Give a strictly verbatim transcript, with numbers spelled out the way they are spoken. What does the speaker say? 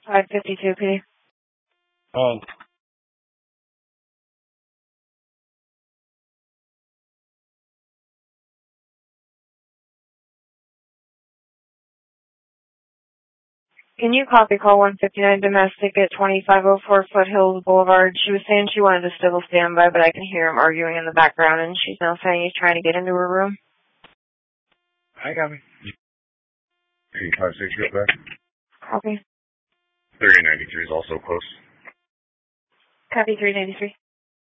five fifty-two, P. Oh. Can you copy call one fifty-nine domestic at twenty-five oh four Foothills Boulevard? She was saying she wanted to still stand by, but I can hear him arguing in the background, and she's now saying he's trying to get into her room. I got me. eight five six, go back. Copy. thirty ninety-three is also close. Copy three ninety-three.